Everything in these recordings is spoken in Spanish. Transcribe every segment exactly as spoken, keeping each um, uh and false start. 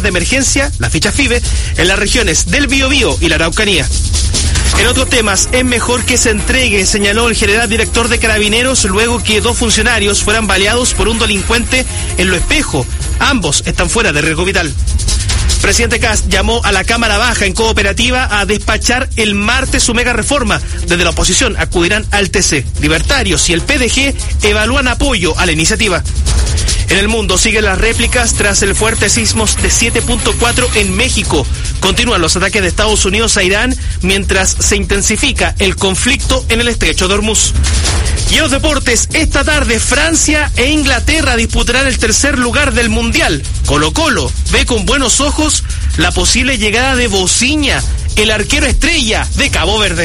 de emergencia, la ficha F I B E, en las regiones del Biobío y la Araucanía. En otros temas, es mejor que se entregue, señaló el general director de Carabineros luego que dos funcionarios fueran baleados por un delincuente en Lo Espejo. Ambos están fuera de riesgo vital. Presidente Kast llamó a la Cámara Baja en Cooperativa a despachar el martes su mega reforma. Desde la oposición acudirán al T C. Libertarios y el P D G evalúan apoyo a la iniciativa. En el mundo siguen las réplicas tras el fuerte sismo de siete punto cuatro en México. Continúan los ataques de Estados Unidos a Irán mientras se intensifica el conflicto en el estrecho de Hormuz. Y en los deportes, esta tarde Francia e Inglaterra disputarán el tercer lugar del Mundial. Colo-Colo ve con buenos ojos la posible llegada de Bociña, el arquero estrella de Cabo Verde.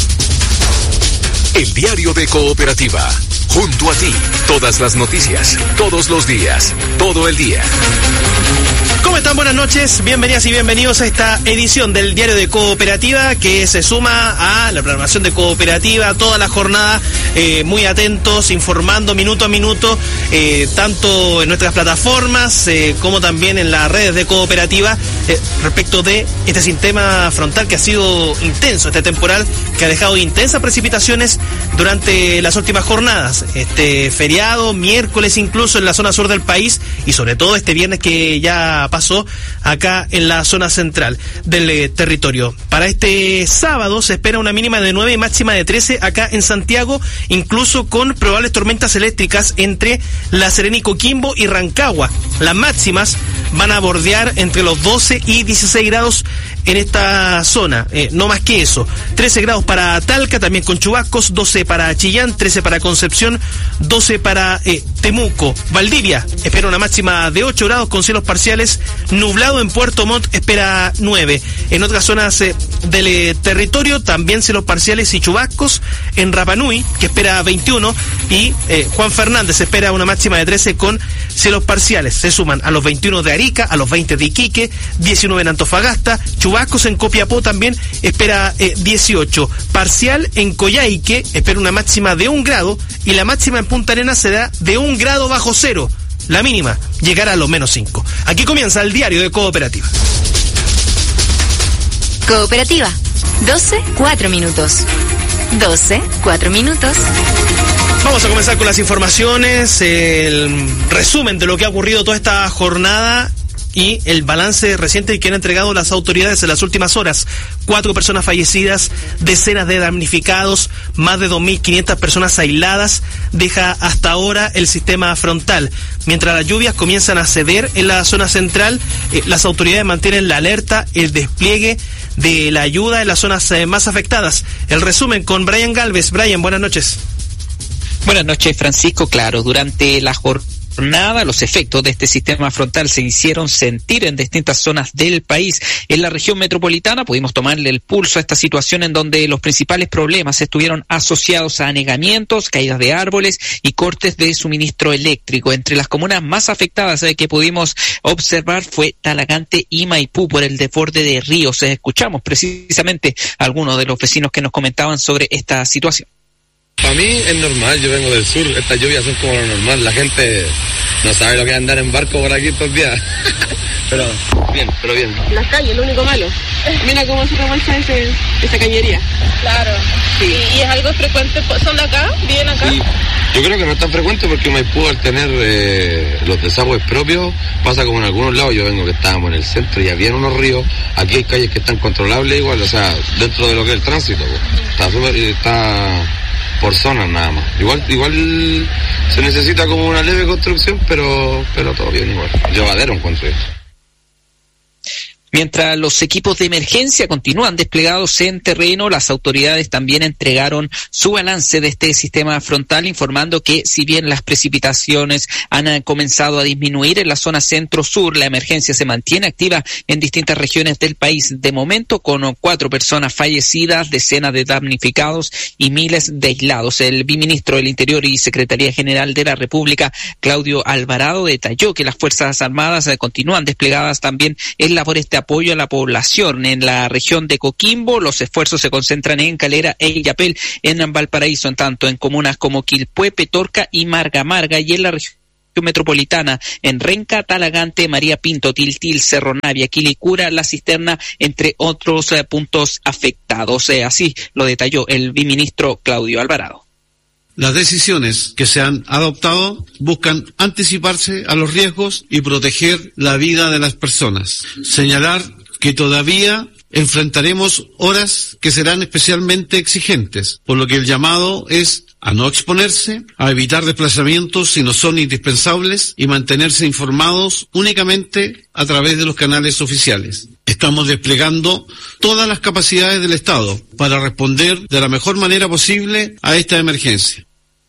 El diario de Cooperativa. Junto a ti, todas las noticias, todos los días, todo el día. ¿Cómo están? Buenas noches, bienvenidas y bienvenidos a esta edición del Diario de Cooperativa que se suma a la programación de Cooperativa toda la jornada, eh, muy atentos, informando minuto a minuto, eh, tanto en nuestras plataformas eh, como también en las redes de Cooperativa eh, respecto de este sistema frontal que ha sido intenso, este temporal que ha dejado intensas precipitaciones durante las últimas jornadas. Este feriado, miércoles incluso en la zona sur del país y sobre todo este viernes que ya pasó acá en la zona central del eh, territorio. Para este sábado se espera una mínima de nueve y máxima de trece acá en Santiago, incluso con probables tormentas eléctricas entre La Serena y Coquimbo y Rancagua. Las máximas van a bordear entre los doce y dieciséis grados en esta zona, eh, no más que eso. trece grados para Talca, también con chubascos, doce para Chillán, trece para Concepción, doce para eh, Temuco. Valdivia espera una máxima de ocho grados con cielos parciales, nublado en Puerto Montt espera nueve. En otras zonas eh, del eh, territorio también cielos parciales y chubascos. En Rapa Nui, que espera veintiuno, y eh, Juan Fernández espera una máxima de trece con cielos parciales. Se suman a los veintiuno de Arica, a los veinte de Iquique, diecinueve en Antofagasta, chubascos en Copiapó también espera eh, dieciocho. Parcial en Coyhaique espera una máxima de un grado y la máxima en Punta Arenas será de un grado bajo cero. La mínima llegará a los menos cinco. Aquí comienza el diario de Cooperativa. Cooperativa, doce, cuatro minutos. doce, cuatro minutos. Vamos a comenzar con las informaciones, el resumen de lo que ha ocurrido toda esta jornada y el balance reciente que han entregado las autoridades en las últimas horas. Cuatro personas fallecidas, decenas de damnificados, más de dos mil quinientas personas aisladas, deja hasta ahora el sistema frontal. Mientras las lluvias comienzan a ceder en la zona central, eh, las autoridades mantienen la alerta, el despliegue de la ayuda en las zonas eh, más afectadas. El resumen con Brian Galvez. Brian, buenas noches. Buenas noches, Francisco. Claro, durante la jornada los efectos de este sistema frontal se hicieron sentir en distintas zonas del país. En la región metropolitana pudimos tomarle el pulso a esta situación en donde los principales problemas estuvieron asociados a anegamientos, caídas de árboles y cortes de suministro eléctrico. Entre las comunas más afectadas eh, que pudimos observar fue Talagante y Maipú por el desborde de ríos. Escuchamos precisamente a algunos de los vecinos que nos comentaban sobre esta situación. Para mí es normal, yo vengo del sur, estas lluvias son como lo normal, la gente no sabe lo que es andar en barco por aquí estos días, pero bien, pero bien. Las calles, lo único malo, mira cómo se revuelta ese, esa cañería. Claro, sí. ¿Y, y es algo frecuente? ¿Son de acá? ¿Viven acá? Sí. Yo creo que no es tan frecuente porque Maipú al tener eh, los desagües propios, pasa como en algunos lados, yo vengo que estábamos en el centro y había unos ríos, aquí hay calles que están controlables igual, o sea, dentro de lo que es el tránsito, pues. está súper, está... por zonas nada más. Igual igual se necesita como una leve construcción, pero pero todo bien igual. Llevadero encuentro esto. Mientras los equipos de emergencia continúan desplegados en terreno, las autoridades también entregaron su balance de este sistema frontal, informando que si bien las precipitaciones han comenzado a disminuir en la zona centro-sur, la emergencia se mantiene activa en distintas regiones del país. De momento, con cuatro personas fallecidas, decenas de damnificados y miles de aislados. El viceministro del Interior y Secretaría General de la República, Claudio Alvarado, detalló que las Fuerzas Armadas continúan desplegadas también en labores de apoyo a la población. En la región de Coquimbo, los esfuerzos se concentran en Calera e Illapel, en Valparaíso, en tanto en comunas como Quilpué, Petorca y Marga Marga, y en la región metropolitana en Renca, Talagante, María Pinto, Tiltil, Cerro Navia, Quilicura, La Cisterna, entre otros eh, puntos afectados. Eh, así lo detalló el viceministro Claudio Alvarado. Las decisiones que se han adoptado buscan anticiparse a los riesgos y proteger la vida de las personas. Señalar que todavía enfrentaremos horas que serán especialmente exigentes, por lo que el llamado es a no exponerse, a evitar desplazamientos si no son indispensables y mantenerse informados únicamente a través de los canales oficiales. Estamos desplegando todas las capacidades del Estado para responder de la mejor manera posible a esta emergencia.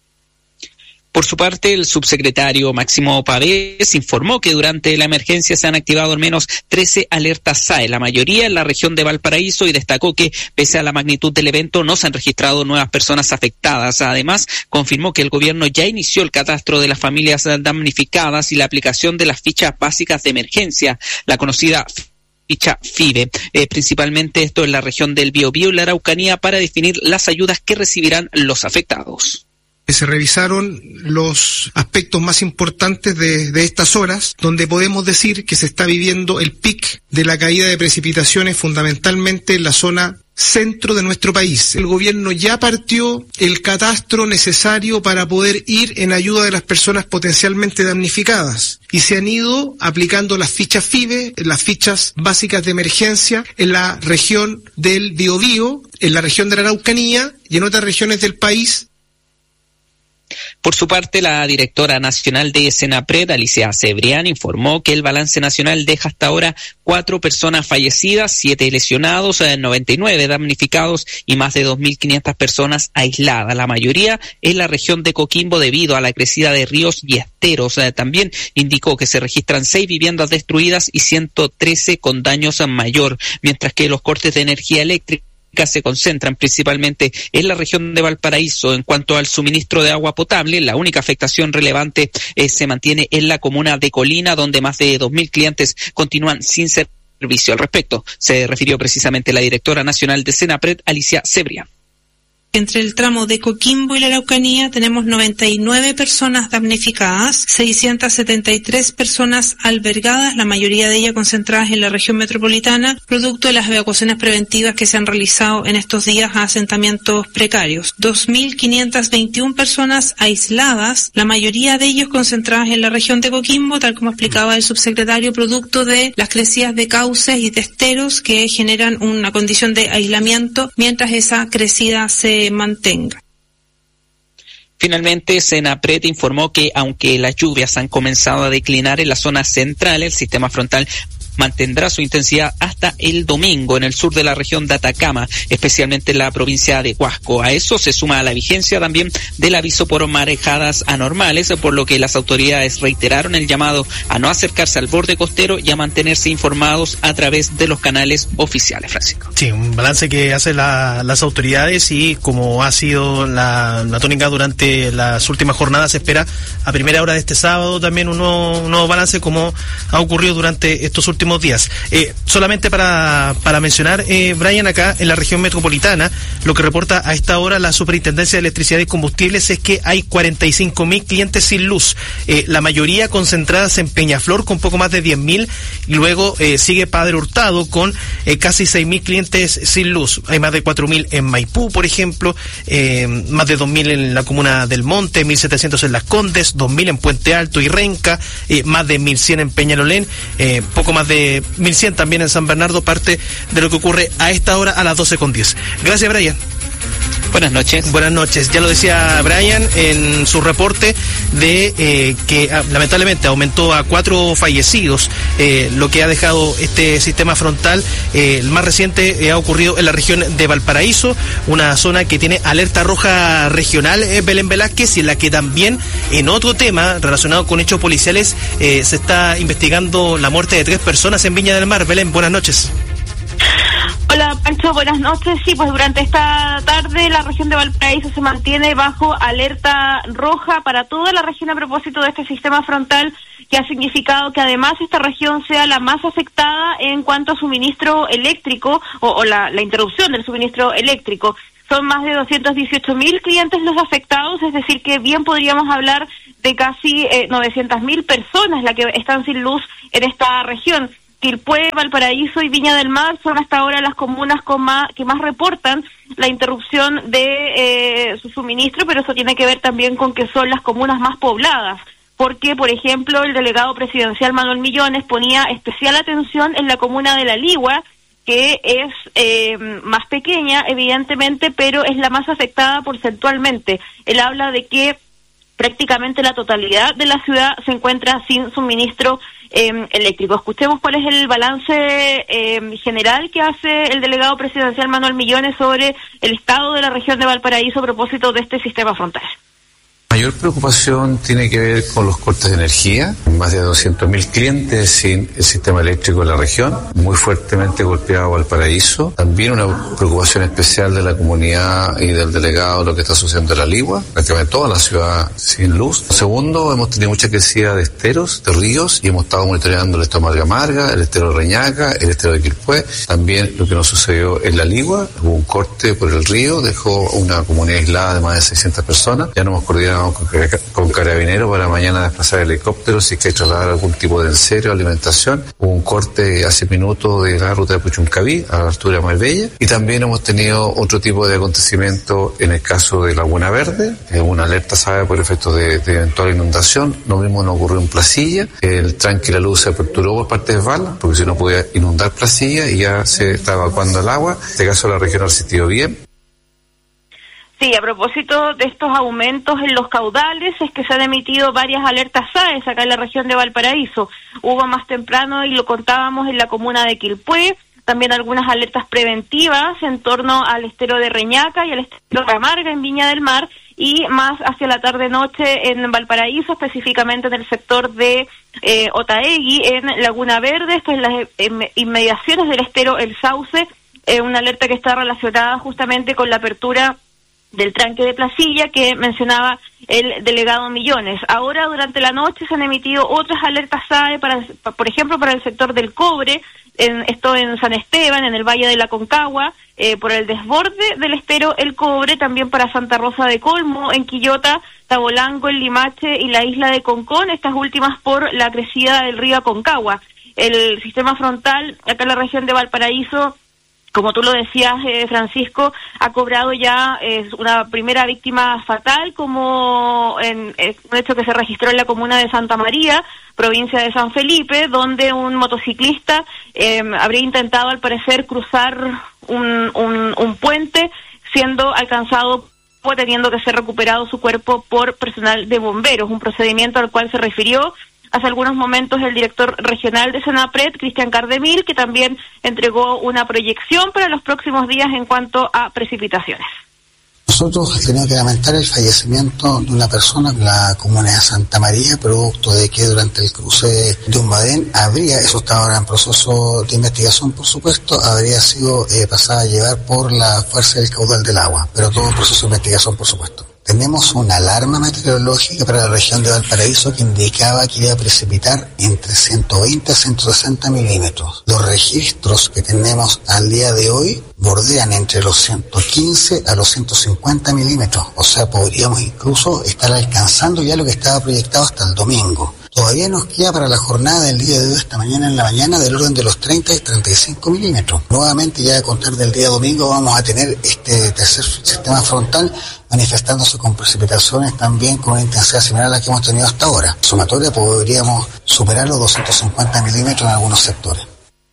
Por su parte, el subsecretario Máximo Pavés informó que durante la emergencia se han activado al menos trece alertas S A E, la mayoría en la región de Valparaíso, y destacó que, pese a la magnitud del evento, no se han registrado nuevas personas afectadas. Además, confirmó que el gobierno ya inició el catastro de las familias damnificadas y la aplicación de las fichas básicas de emergencia, la conocida ficha FIBE, eh, principalmente esto en la región del Biobío y la Araucanía, para definir las ayudas que recibirán los afectados. Se revisaron los aspectos más importantes de, de estas horas, donde podemos decir que se está viviendo el pic de la caída de precipitaciones fundamentalmente en la zona centro de nuestro país. El gobierno ya partió el catastro necesario para poder ir en ayuda de las personas potencialmente damnificadas y se han ido aplicando las fichas FIBE, las fichas básicas de emergencia en la región del Biobío, en la región de la Araucanía y en otras regiones del país. Por su parte, la directora nacional de Senapred, Alicia Cebrián, informó que el balance nacional deja hasta ahora cuatro personas fallecidas, siete lesionados, noventa y nueve damnificados y más de dos mil quinientas personas aisladas. La mayoría en la región de Coquimbo debido a la crecida de ríos y esteros. También indicó que se registran seis viviendas destruidas y ciento trece con daños mayor, mientras que los cortes de energía eléctrica se concentran principalmente en la región de Valparaíso. En cuanto al suministro de agua potable, la única afectación relevante eh, se mantiene en la comuna de Colina, donde más de dos mil clientes continúan sin servicio. Al respecto, se refirió precisamente la directora nacional de Senapred, Alicia Cebrián. Entre el tramo de Coquimbo y la Araucanía tenemos noventa y nueve personas damnificadas, seiscientas setenta y tres personas albergadas, la mayoría de ellas concentradas en la región metropolitana, producto de las evacuaciones preventivas que se han realizado en estos días a asentamientos precarios. dos mil quinientas veintiuna personas aisladas, la mayoría de ellos concentradas en la región de Coquimbo, tal como explicaba el subsecretario, producto de las crecidas de cauces y de esteros que generan una condición de aislamiento mientras esa crecida se mantenga. Finalmente, Senapred informó que aunque las lluvias han comenzado a declinar en la zona central, el sistema frontal mantendrá su intensidad hasta el domingo en el sur de la región de Atacama, especialmente en la provincia de Huasco. A eso se suma la vigencia también del aviso por marejadas anormales, por lo que las autoridades reiteraron el llamado a no acercarse al borde costero y a mantenerse informados a través de los canales oficiales. Francisco. Sí, un balance que hacen la, las autoridades y como ha sido la, la tónica durante las últimas jornadas, se espera a primera hora de este sábado también un nuevo, un nuevo balance como ha ocurrido durante estos últimos días. Eh, solamente para, para mencionar, eh, Brian, acá en la región metropolitana, lo que reporta a esta hora la Superintendencia de Electricidad y Combustibles es que hay cuarenta y cinco mil clientes sin luz, eh, la mayoría concentradas en Peñaflor con poco más de diez mil, y luego eh, sigue Padre Hurtado con eh, casi seis mil clientes sin luz. Hay más de cuatro mil en Maipú, por ejemplo, eh, más de dos mil en la comuna del Monte, mil setecientos en Las Condes, dos mil en Puente Alto y Renca, eh, más de mil cien en Peñalolén, eh, poco más de de mil cien también en San Bernardo, parte de lo que ocurre a esta hora a las doce con diez. Gracias, Brian. Buenas noches. Buenas noches. Ya lo decía Brian en su reporte de eh, que ah, lamentablemente aumentó a cuatro fallecidos, eh, lo que ha dejado este sistema frontal. Eh, el más reciente eh, ha ocurrido en la región de Valparaíso, una zona que tiene alerta roja regional, eh, Belén Velázquez, y en la que también en otro tema relacionado con hechos policiales eh, se está investigando la muerte de tres personas en Viña del Mar. Belén, buenas noches. Hola Pancho, buenas noches. Sí, pues durante esta tarde la región de Valparaíso se mantiene bajo alerta roja para toda la región a propósito de este sistema frontal, que ha significado que además esta región sea la más afectada en cuanto a suministro eléctrico o, o la, la interrupción del suministro eléctrico. son más de doscientos dieciocho mil clientes los afectados, es decir, que bien podríamos hablar de casi eh, novecientas mil personas las que están sin luz en esta región. Quilpué, Valparaíso y Viña del Mar son hasta ahora las comunas con más, que más reportan la interrupción de eh, su suministro, pero eso tiene que ver también con que son las comunas más pobladas, porque, por ejemplo, el delegado presidencial Manuel Millones ponía especial atención en la comuna de La Ligua, que es eh, más pequeña, evidentemente, pero es la más afectada porcentualmente. Él habla de que prácticamente la totalidad de la ciudad se encuentra sin suministro eh, eléctrico. Escuchemos cuál es el balance eh, general que hace el delegado presidencial Manuel Millones sobre el estado de la región de Valparaíso a propósito de este sistema frontal. Mayor preocupación tiene que ver con los cortes de energía, más de doscientos mil clientes sin el sistema eléctrico en la región, muy fuertemente golpeado Valparaíso. También una preocupación especial de la comunidad y del delegado lo que está sucediendo en La Ligua, prácticamente toda la ciudad sin luz. Segundo, hemos tenido mucha crecida de esteros, de ríos, y hemos estado monitoreando el estero Marga Marga, el estero de Reñaca, el estero de Quilpué. También lo que nos sucedió en La Ligua, hubo un corte por el río, dejó una comunidad aislada de más de seiscientas personas. Ya nos hemos coordinado Con, con Carabineros para mañana desplazar helicópteros si hay que trasladar algún tipo de enserio o alimentación. Hubo un corte hace minutos de la ruta de Puchuncaví a la altura de Marbella, y también hemos tenido otro tipo de acontecimiento en el caso de Laguna Verde, eh, una alerta sabe por efecto de, de eventual inundación. Lo mismo nos ocurrió en Placilla, el tranque y la luz se aperturó por parte de Vala porque si no podía inundar Placilla y ya se está evacuando el agua. En este caso la región ha resistido bien. Sí, a propósito de estos aumentos en los caudales, es que se han emitido varias alertas S A E S acá en la región de Valparaíso. Hubo más temprano, y lo contábamos, en la comuna de Quilpué, también algunas alertas preventivas en torno al estero de Reñaca y al estero de Amarga en Viña del Mar, y más hacia la tarde-noche en Valparaíso, específicamente en el sector de eh, Otaegui, en Laguna Verde, esto en las eh, inmediaciones del estero El Sauce, eh, una alerta que está relacionada justamente con la apertura del tranque de Placilla que mencionaba el delegado Millones. Ahora, durante la noche, se han emitido otras alertas S A E, para, por ejemplo, para el sector del cobre, en, esto en San Esteban, en el Valle de la Concagua, eh, por el desborde del estero El Cobre, también para Santa Rosa de Colmo, en Quillota, Tabolango, en Limache y la isla de Concón, estas últimas por la crecida del río Aconcagua. El sistema frontal, acá en la región de Valparaíso, como tú lo decías, eh, Francisco, ha cobrado ya eh, una primera víctima fatal, como en eh, un hecho que se registró en la comuna de Santa María, provincia de San Felipe, donde un motociclista eh, habría intentado, al parecer, cruzar un, un, un puente, siendo alcanzado o teniendo que ser recuperado su cuerpo por personal de bomberos, un procedimiento al cual se refirió hace algunos momentos el director regional de Senapred, Cristian Cardemil, que también entregó una proyección para los próximos días en cuanto a precipitaciones. Nosotros tenemos que lamentar el fallecimiento de una persona en la comuna de Santa María, producto de que durante el cruce de un badén habría, eso está ahora en proceso de investigación por supuesto, habría sido eh, pasada a llevar por la fuerza del caudal del agua, pero todo en proceso de investigación por supuesto. Tenemos una alarma meteorológica para la región de Valparaíso que indicaba que iba a precipitar entre ciento veinte a ciento sesenta milímetros. Los registros que tenemos al día de hoy bordean entre los ciento quince a los ciento cincuenta milímetros. O sea, podríamos incluso estar alcanzando ya lo que estaba proyectado hasta el domingo. Todavía nos queda para la jornada del día de hoy, esta mañana en la mañana, del orden de los treinta y treinta y cinco milímetros. Nuevamente, ya a contar del día domingo, vamos a tener este tercer sistema frontal manifestándose con precipitaciones también con una intensidad similar a la que hemos tenido hasta ahora. Sumatoria podríamos superar los doscientos cincuenta milímetros en algunos sectores.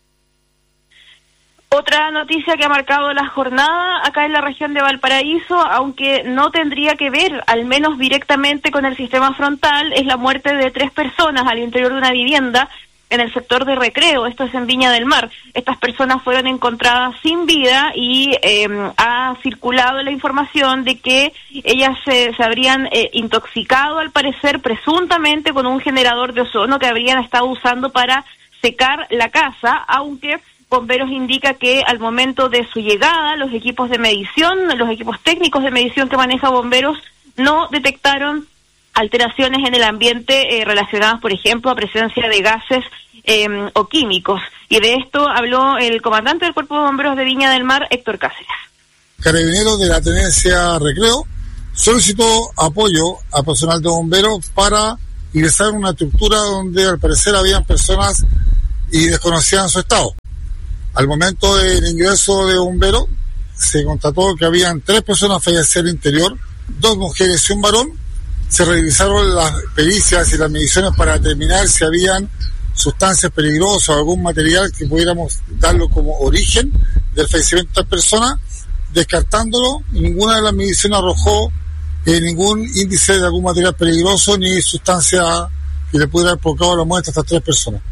Otra noticia que ha marcado la jornada acá en la región de Valparaíso, aunque no tendría que ver, al menos directamente, con el sistema frontal, es la muerte de tres personas al interior de una vivienda en el sector de Recreo, esto es en Viña del Mar. Estas personas fueron encontradas sin vida y eh, ha circulado la información de que ellas eh, se habrían eh, intoxicado, al parecer, presuntamente con un generador de ozono que habrían estado usando para secar la casa, aunque Bomberos indica que al momento de su llegada, los equipos de medición, los equipos técnicos de medición que maneja Bomberos, no detectaron alteraciones en el ambiente eh, relacionadas, por ejemplo, a presencia de gases eh, o químicos. Y de esto habló el comandante del Cuerpo de Bomberos de Viña del Mar, Héctor Cáceres. Carabineros de la Tenencia Recreo solicitó apoyo a personal de bomberos para ingresar en una estructura donde al parecer habían personas y desconocían su estado. Al momento del ingreso de bomberos se constató que habían tres personas fallecidas al interior, dos mujeres y un varón. Se revisaron las pericias y las mediciones para determinar si habían sustancias peligrosas o algún material que pudiéramos darlo como origen del fallecimiento de estas personas. Descartándolo, ninguna de las mediciones arrojó eh, ningún índice de algún material peligroso ni sustancia que le pudiera haber provocado la muerte a estas tres personas.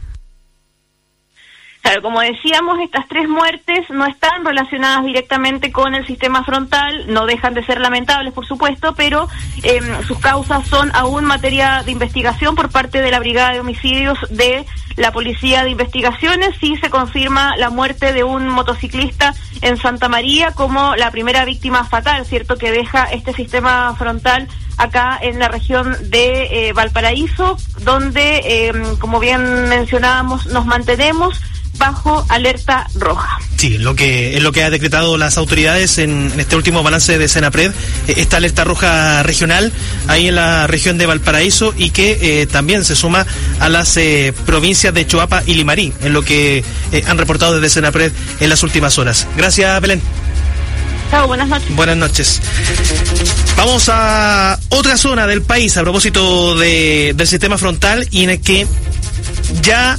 Claro, como decíamos, estas tres muertes no están relacionadas directamente con el sistema frontal, no dejan de ser lamentables, por supuesto, pero eh, sus causas son aún materia de investigación por parte de la Brigada de Homicidios de la Policía de Investigaciones. Sí se confirma la muerte de un motociclista en Santa María como la primera víctima fatal, ¿cierto?, que deja este sistema frontal acá en la región de eh, Valparaíso, donde, eh, como bien mencionábamos, nos mantenemos bajo alerta roja. Sí, lo que es lo que ha decretado las autoridades en, en este último balance de Senapred, eh, esta alerta roja regional ahí en la región de Valparaíso, y que eh, también se suma a las eh, provincias de Choapa y Limarí, en lo que eh, han reportado desde Senapred en las últimas horas. Gracias, Belén. Chao, buenas noches. Buenas noches. Vamos a otra zona del país a propósito de, del sistema frontal, y en el que ya,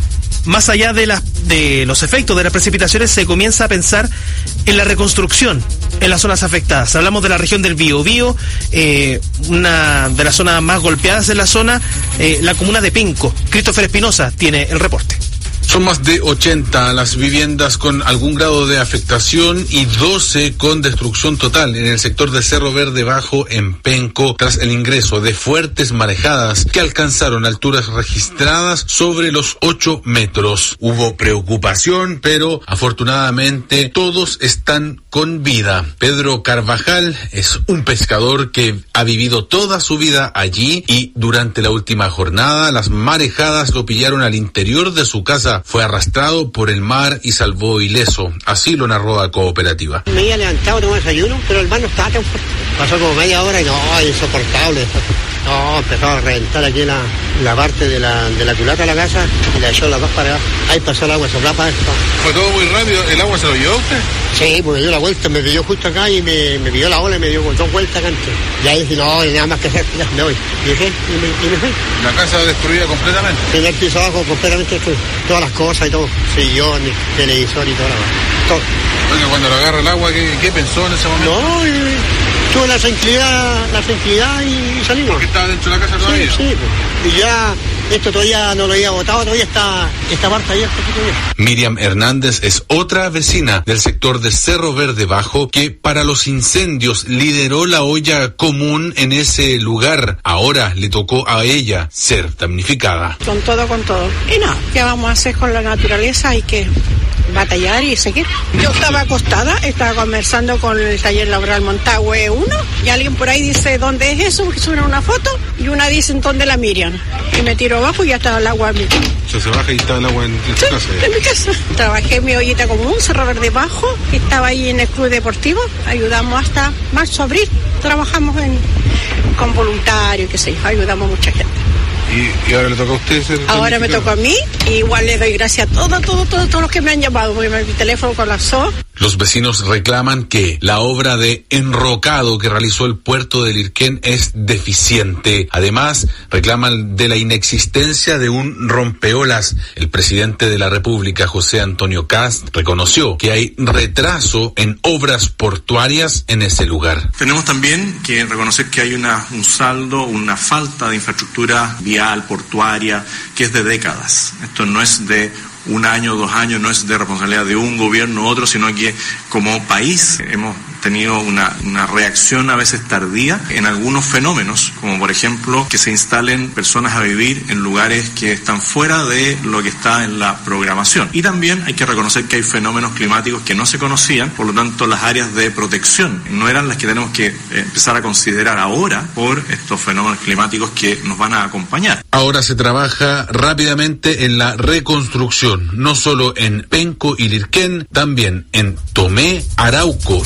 más allá de las de los efectos de las precipitaciones, se comienza a pensar en la reconstrucción en las zonas afectadas. Hablamos de la región del Biobío, eh, una de las zonas más golpeadas en la zona, eh, la comuna de Penco. Christopher Espinosa tiene el reporte. Son más de ochenta las viviendas con algún grado de afectación y doce con destrucción total en el sector de Cerro Verde Bajo en Penco, tras el ingreso de fuertes marejadas que alcanzaron alturas registradas sobre los ocho metros. Hubo preocupación, pero afortunadamente todos están con vida. Pedro Carvajal es un pescador que ha vivido toda su vida allí, y durante la última jornada las marejadas lo pillaron al interior de su casa. Fue arrastrado por el mar y salvó ileso. Así lo narró a Cooperativa. Me había levantado, tomé desayuno, pero el mar no estaba tan fuerte. Pasó como media hora y no, insoportable. No, empezó a reventar aquí la, la parte de la, de la culata de la casa y la echó las dos para abajo. Ahí pasó el agua, soplaba para esto. ¿Fue todo muy rápido? ¿El agua se lo llevó usted? Sí, pues me dio la vuelta, me pidió justo acá y me, me pidió la ola y me dio dos vueltas acá antes. Y ahí dije, no, hay nada más que hacer, ya me voy. Y dije, y me, y me fui. ¿La casa destruida completamente? Primer piso abajo completamente destruido. Todas las cosas y todo, sillones, televisor y todo. todo. Oiga, cuando lo agarra el agua, ¿qué, qué pensó en ese momento? No, y tuve la tranquilidad, la tranquilidad y salimos. ¿Porque estaba dentro de la casa todavía? Sí, sí. Pues. Y ya esto todavía no lo había botado, todavía está esta parte abierta. Miriam Hernández es otra vecina del sector de Cerro Verde Bajo que para los incendios lideró la olla común en ese lugar. Ahora le tocó a ella ser damnificada. Con todo, con todo. Y no, ¿qué vamos a hacer con la naturaleza? Hay que batallar y seguir. Yo estaba acostada, estaba conversando con el taller laboral Montagüe uno, y alguien por ahí dice, ¿dónde es eso? Porque suena una foto, y una dice, ¿dónde la Miriam? Y me tiro abajo y ya estaba el agua en mi casa. O sea, se baja y está el agua en, en sí, su casa. En mi casa. Trabajé en mi ollita común, Cerro Verde Bajo, que estaba ahí en el club deportivo, ayudamos hasta marzo, abril, trabajamos en, con voluntarios, qué sé yo, ayudamos a mucha gente. Y, y ahora le toca a usted ser Ahora me toca a mí, y igual le doy gracias a todos, todos, todos, todos los que me han llamado, porque mi teléfono colapsó. Los vecinos reclaman que la obra de enrocado que realizó el puerto de Lirquén es deficiente. Además, reclaman de la inexistencia de un rompeolas. El presidente de la República, José Antonio Kast, reconoció que hay retraso en obras portuarias en ese lugar. Tenemos también que reconocer que hay una, un saldo, una falta de infraestructura vial, portuaria, que es de décadas. Esto no es de un año, dos años, no es de responsabilidad de un gobierno u otro, sino que como país hemos tenido una, una reacción a veces tardía en algunos fenómenos, como por ejemplo que se instalen personas a vivir en lugares que están fuera de lo que está en la programación. Y también hay que reconocer que hay fenómenos climáticos que no se conocían, por lo tanto las áreas de protección no eran las que tenemos que empezar a considerar ahora por estos fenómenos climáticos que nos van a acompañar. Ahora se trabaja rápidamente en la reconstrucción, no solo en Penco y Lirquén, también en Tomé, Arauco y Talcahuano.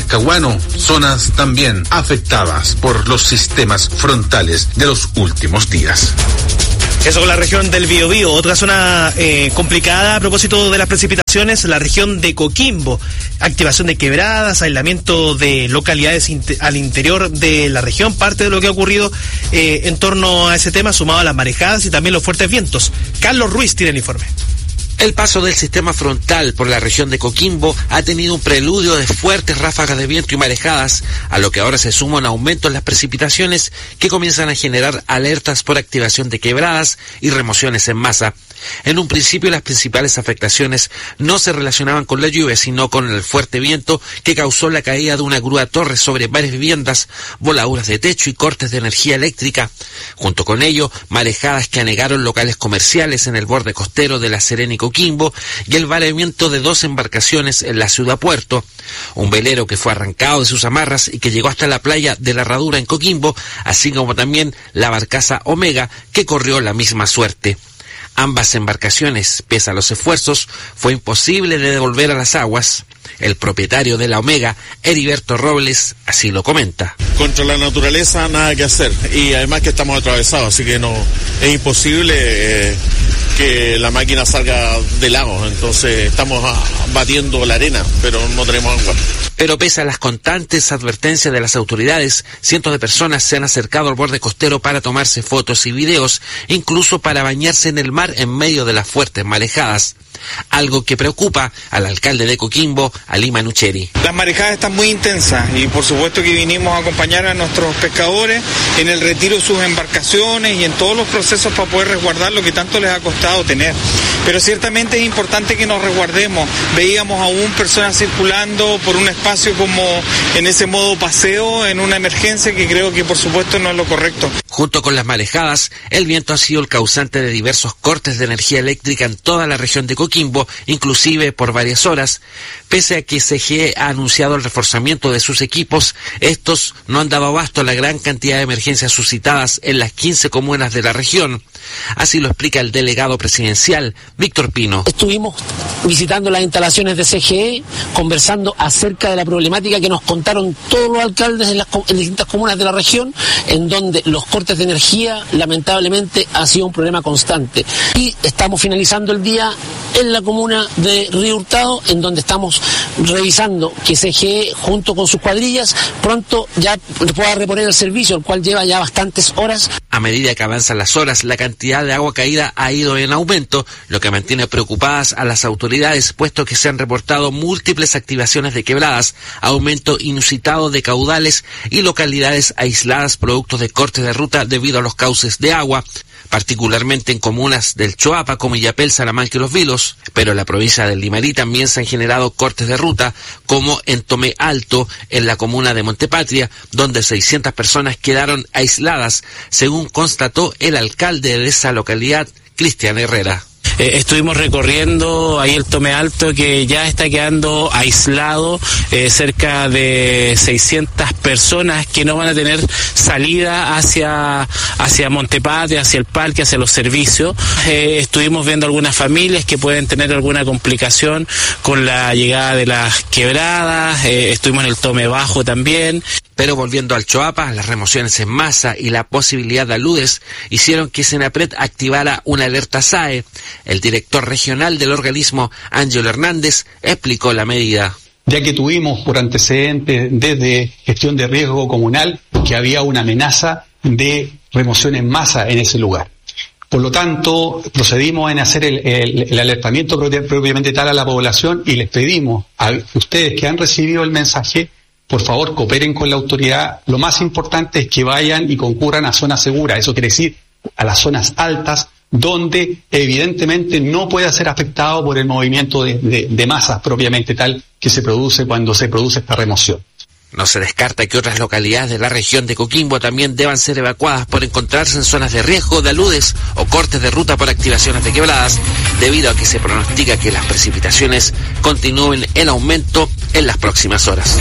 Talcahuano, zonas también afectadas por los sistemas frontales de los últimos días. Eso con la región del Biobío. Otra zona eh, complicada a propósito de las precipitaciones, la región de Coquimbo. Activación de quebradas, aislamiento de localidades inter- al interior de la región. Parte de lo que ha ocurrido eh, en torno a ese tema, sumado a las marejadas y también los fuertes vientos. Carlos Ruiz tiene el informe. El paso del sistema frontal por la región de Coquimbo ha tenido un preludio de fuertes ráfagas de viento y marejadas, a lo que ahora se suma un aumento en las precipitaciones que comienzan a generar alertas por activación de quebradas y remociones en masa. En un principio las principales afectaciones no se relacionaban con la lluvia, sino con el fuerte viento que causó la caída de una grúa torre sobre varias viviendas, voladuras de techo y cortes de energía eléctrica. Junto con ello, marejadas que anegaron locales comerciales en el borde costero de La Serena y Coquimbo y el varamiento de dos embarcaciones en la ciudad puerto. Un velero que fue arrancado de sus amarras y que llegó hasta la playa de la Herradura en Coquimbo, así como también la barcaza Omega que corrió la misma suerte. Ambas embarcaciones, pese a los esfuerzos, fue imposible de devolver a las aguas. El propietario de la Omega, Heriberto Robles, así lo comenta. Contra la naturaleza nada que hacer, y además que estamos atravesados, así que no es imposible eh, que la máquina salga del lago, entonces estamos ah, batiendo la arena, pero no tenemos agua. Pero pese a las constantes advertencias de las autoridades, cientos de personas se han acercado al borde costero para tomarse fotos y videos, incluso para bañarse en el mar en medio de las fuertes marejadas. Algo que preocupa al alcalde de Coquimbo, Ali Manucheri. Las marejadas están muy intensas y por supuesto que vinimos a acompañar a nuestros pescadores en el retiro de sus embarcaciones y en todos los procesos para poder resguardar lo que tanto les ha costado tener. Pero ciertamente es importante que nos resguardemos. Veíamos aún personas circulando por un espacio como en ese modo paseo en una emergencia que creo que por supuesto no es lo correcto. Junto con las marejadas, el viento ha sido el causante de diversos cortes de energía eléctrica en toda la región de Coquimbo, inclusive por varias horas. Pese a que C G E ha anunciado el reforzamiento de sus equipos, estos no han dado abasto a la gran cantidad de emergencias suscitadas en las quince comunas de la región. Así lo explica el delegado presidencial, Víctor Pino. Estuvimos visitando las instalaciones de C G E, conversando acerca de la problemática que nos contaron todos los alcaldes en las en distintas comunas de la región, en donde los cortes de energía lamentablemente ha sido un problema constante. Y estamos finalizando el día en la comuna de Río Hurtado, en donde estamos revisando que C G E, junto con sus cuadrillas, pronto ya pueda reponer el servicio, el cual lleva ya bastantes horas. A medida que avanzan las horas, la cantidad de agua caída ha ido en aumento, lo que mantiene preocupadas a las autoridades, puesto que se han reportado múltiples activaciones de quebradas, aumento inusitado de caudales y localidades aisladas producto de cortes de ruta debido a los cauces de agua, particularmente en comunas del Choapa como Illapel, Salamanca y Los Vilos, pero en la provincia del Limarí también se han generado cortes de ruta, como en Tomé Alto, en la comuna de Montepatria, donde seiscientas personas quedaron aisladas, según constató el alcalde de esa localidad, Cristian Herrera. Eh, estuvimos recorriendo ahí el Tomé Alto, que ya está quedando aislado, eh, cerca de seiscientas personas que no van a tener salida hacia hacia Montepatria, hacia el parque, hacia los servicios. Eh, estuvimos viendo algunas familias que pueden tener alguna complicación con la llegada de las quebradas, eh, estuvimos en el Tomé Bajo también. Pero volviendo al Choapa, las remociones en masa y la posibilidad de aludes hicieron que Senapred activara una alerta S A E. El director regional del organismo, Ángelo Hernández, explicó la medida. Ya que tuvimos por antecedente desde gestión de riesgo comunal que había una amenaza de remoción en masa en ese lugar. Por lo tanto, procedimos en hacer el, el, el alertamiento propiamente tal a la población y les pedimos a ustedes que han recibido el mensaje, por favor, cooperen con la autoridad. Lo más importante es que vayan y concurran a zonas seguras. Eso quiere decir a las zonas altas, donde evidentemente no pueda ser afectado por el movimiento de, de, de masas propiamente tal que se produce cuando se produce esta remoción. No se descarta que otras localidades de la región de Coquimbo también deban ser evacuadas por encontrarse en zonas de riesgo de aludes o cortes de ruta por activaciones de quebradas, debido a que se pronostica que las precipitaciones continúen en aumento en las próximas horas.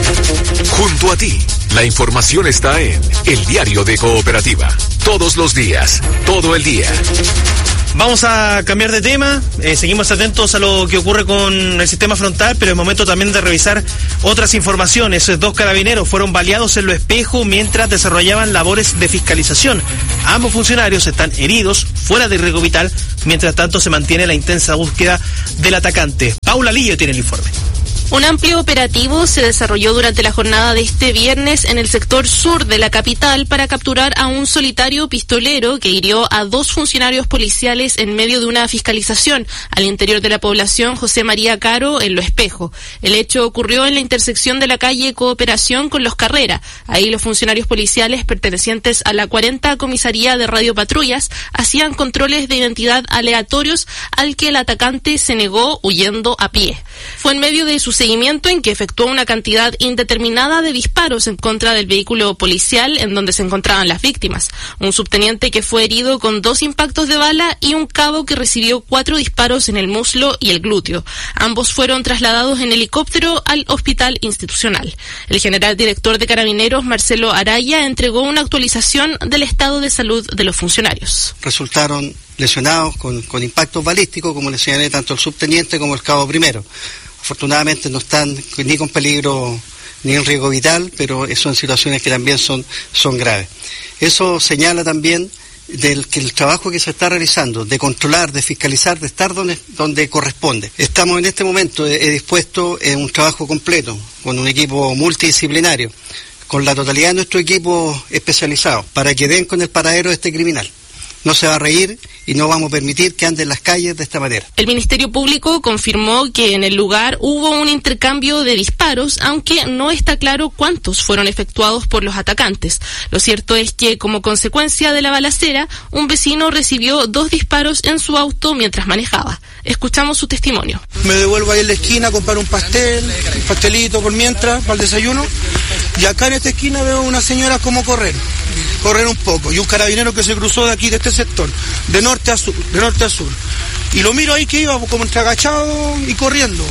Junto a ti, la información está en El Diario de Cooperativa. Todos los días, todo el día. Vamos a cambiar de tema, eh, seguimos atentos a lo que ocurre con el sistema frontal, pero es momento también de revisar otras informaciones. Dos carabineros fueron baleados en Lo Espejo mientras desarrollaban labores de fiscalización. Ambos funcionarios están heridos, fuera de riesgo vital, mientras tanto se mantiene la intensa búsqueda del atacante. Paula Lillo tiene el informe. Un amplio operativo se desarrolló durante la jornada de este viernes en el sector sur de la capital para capturar a un solitario pistolero que hirió a dos funcionarios policiales en medio de una fiscalización al interior de la población José María Caro en Lo Espejo. El hecho ocurrió en la intersección de la calle Cooperación con Los Carrera. Ahí los funcionarios policiales pertenecientes a la cuarenta Comisaría de Radio Patrullas hacían controles de identidad aleatorios al que el atacante se negó huyendo a pie. Fue en medio de su seguimiento en que efectuó una cantidad indeterminada de disparos en contra del vehículo policial en donde se encontraban las víctimas. Un subteniente que fue herido con dos impactos de bala y un cabo que recibió cuatro disparos en el muslo y el glúteo. Ambos fueron trasladados en helicóptero al hospital institucional. El general director de Carabineros, Marcelo Araya, entregó una actualización del estado de salud de los funcionarios. Resultaron lesionados con, con impactos balísticos, como le señalé, tanto el subteniente como el cabo primero. Afortunadamente no están ni con peligro ni en riesgo vital, pero son situaciones que también son, son graves. Eso señala también del que el trabajo que se está realizando, de controlar, de fiscalizar, de estar donde, donde corresponde. Estamos en este momento eh, dispuestos en un trabajo completo, con un equipo multidisciplinario, con la totalidad de nuestro equipo especializado, para que den con el paradero de este criminal. No se va a reír y no vamos a permitir que ande en las calles de esta manera. El Ministerio Público confirmó que en el lugar hubo un intercambio de disparos, aunque no está claro cuántos fueron efectuados por los atacantes. Lo cierto es que, como consecuencia de la balacera, un vecino recibió dos disparos en su auto mientras manejaba. Escuchamos su testimonio. Me devuelvo ahí en la esquina a comprar un pastel, un pastelito por mientras, para el desayuno, y acá en esta esquina veo unas señoras como correr, correr un poco, y un carabinero que se cruzó de aquí, de este sector, de norte a sur, de norte a sur. Y lo miro ahí que iba como entre agachado y corriendo.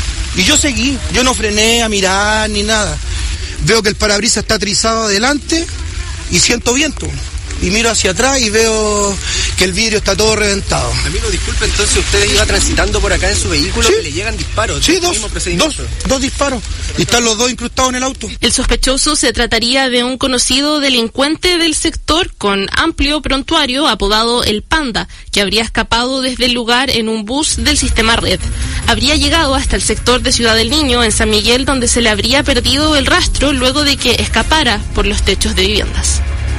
Y yo seguí, yo no frené a mirar ni nada. Veo que el parabrisas está trizado adelante y siento viento. Y miro hacia atrás y veo que el vidrio está todo reventado. Amigo, disculpe, entonces usted iba transitando por acá en su vehículo, ¿sí? Que le llegan disparos. Sí, dos, dos, dos disparos. Y están los dos incrustados en el auto. El sospechoso se trataría de un conocido delincuente del sector con amplio prontuario apodado El Panda, que habría escapado desde el lugar en un bus del sistema Red. Habría llegado hasta el sector de Ciudad del Niño, en San Miguel, donde se le habría perdido el rastro luego de que escapara por los techos de viviendas.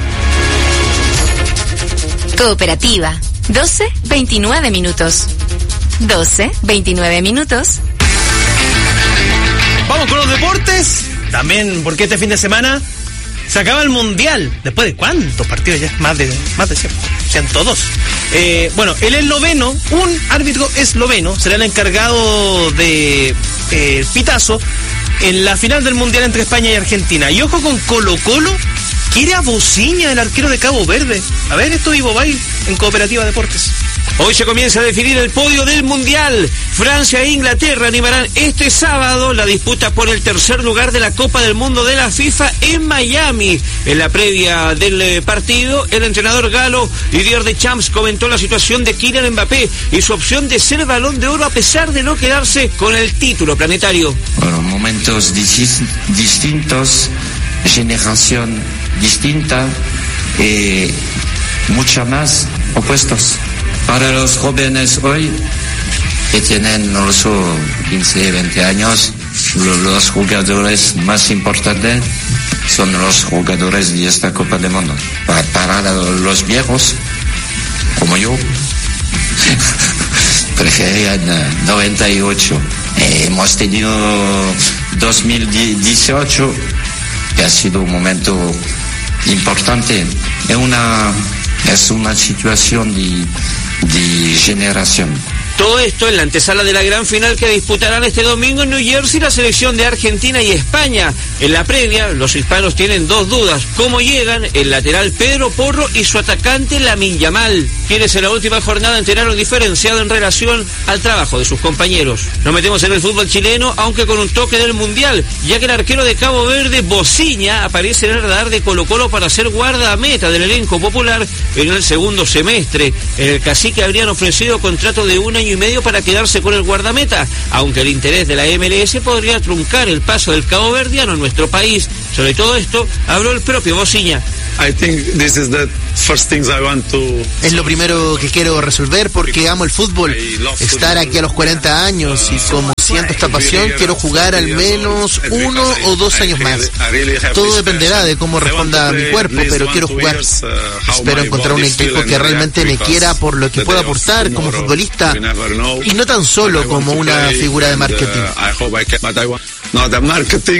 Cooperativa, doce veintinueve minutos. doce veintinueve minutos. Vamos con los deportes. También porque este fin de semana se acaba el Mundial. ¿Después de cuántos partidos ya? Más de más de cien, ciento dos. Eh, bueno, el esloveno, un árbitro esloveno, será el encargado de eh, pitazo en la final del Mundial entre España y Argentina. Y ojo con Colo Colo. Quiere a Bociña, el arquero de Cabo Verde. A ver, esto Ivo Bay en Cooperativa Deportes. Hoy se comienza a definir el podio del Mundial. Francia e Inglaterra animarán este sábado la disputa por el tercer lugar de la Copa del Mundo de la FIFA en Miami. En la previa del partido, el entrenador galo Didier Deschamps comentó la situación de Kylian Mbappé y su opción de ser Balón de Oro a pesar de no quedarse con el título planetario. Bueno, momentos dis- distintos, generación distinta y mucho más opuestos. Para los jóvenes hoy, que tienen, no lo sé, quince, veinte años, los jugadores más importantes son los jugadores de esta Copa del Mundo. Para, para los viejos, como yo, preferían noventa y ocho. Eh, hemos tenido dos mil dieciocho, que ha sido un momento importante. Es una, es una situación de, de generación. Todo esto en la antesala de la gran final que disputarán este domingo en New Jersey la selección de Argentina y España. En la previa, los hispanos tienen dos dudas: cómo llegan el lateral Pedro Porro y su atacante Lamine Yamal, quienes en la última jornada entrenaron diferenciado en relación al trabajo de sus compañeros. Nos metemos en el fútbol chileno, aunque con un toque del Mundial, ya que el arquero de Cabo Verde, Bociña, aparece en el radar de Colo-Colo para ser guardameta del elenco popular en el segundo semestre. En el Cacique habrían ofrecido contrato de un año y medio para quedarse con el guardameta, aunque el interés de la M L S podría truncar el paso del caboverdiano en nuestro país. Sobre todo esto habló el propio Bociña. I think this is the first things I want to... Es lo primero que quiero resolver porque amo el fútbol. Estar aquí a los cuarenta años y como siento esta pasión, quiero jugar al menos uno o dos años más. Todo dependerá de cómo responda mi cuerpo, pero quiero jugar. Espero encontrar un equipo que realmente me quiera por lo que puedo aportar como futbolista y no tan solo como una figura de marketing.